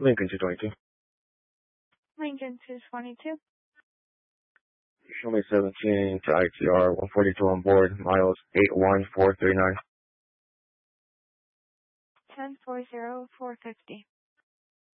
Lincoln 222. Lincoln 222. Show me 17 to ITR, 142 on board, miles 81439. 1040 450.